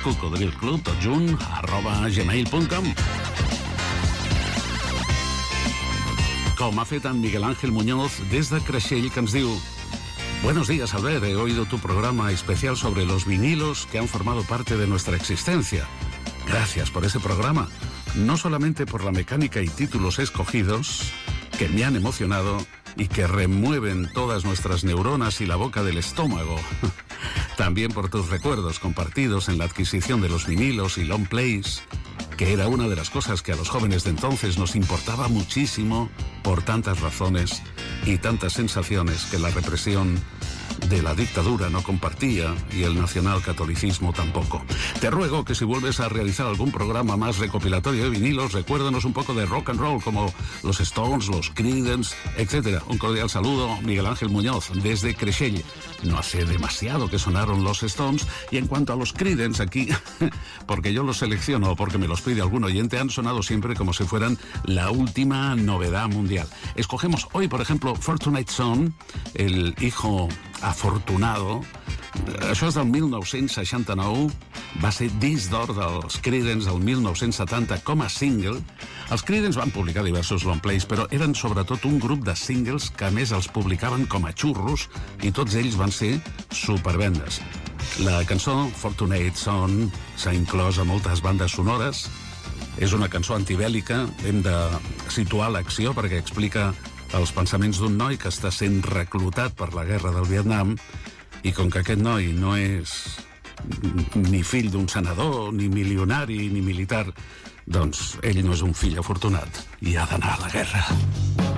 cocodrilclub, tot junt, @gmail.com. Com ha fet en Miguel Ángel Muñoz des de Creixell, que ens diu: Buenos días, Albert. He oído tu programa especial sobre los vinilos que han formado parte de nuestra existencia. Gracias por ese programa. No solamente por la mecánica y títulos escogidos, que me han emocionado y que remueven todas nuestras neuronas y la boca del estómago. También por tus recuerdos compartidos en la adquisición de los vinilos y long plays, que era una de las cosas que a los jóvenes de entonces nos importaba muchísimo por tantas razones y tantas sensaciones que la represión de la dictadura no compartía y el nacionalcatolicismo tampoco. Te ruego que si vuelves a realizar algún programa más recopilatorio de vinilos, recuérdanos un poco de rock and roll como los Stones, los Creedence, etc. Un cordial saludo, Miguel Ángel Muñoz, desde Creixell. No hace demasiado que sonaron los Stones, y en cuanto a los Creedence aquí, porque yo los selecciono o porque me los pide algún oyente, han sonado siempre como si fueran la última novedad mundial. Escogemos hoy, por ejemplo, Fortunate Son, el hijo afortunado. Això és del 1969, va ser disc d'or dels Creedence del 1970 com a single. Els Creedence van publicar diversos long plays, però eren sobretot un grup de singles que a més els publicaven com a xurros, i tots ells van ser supervendes. La cançó Fortunate Son s'ha inclòs a moltes bandes sonores. És una cançó antibèl·lica, hem de situar l'acció perquè explica els pensaments d'un noi que està sent reclutat per la guerra del Vietnam, i com que aquest noi no és ni fill d'un senador, ni milionari, ni militar, doncs ell no és un fill afortunat i ha d'anar a la guerra.